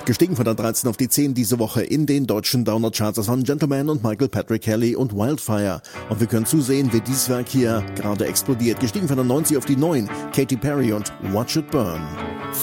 Gestiegen von der 13 auf die 10 diese Woche in den deutschen Download-Charts. Das waren Gentleman und Michael Patrick Kelly und Wildfire. Und wir können zusehen, wie dieses Werk hier gerade explodiert. Gestiegen von der 90 auf die 9, Katy Perry und Watch It Burn.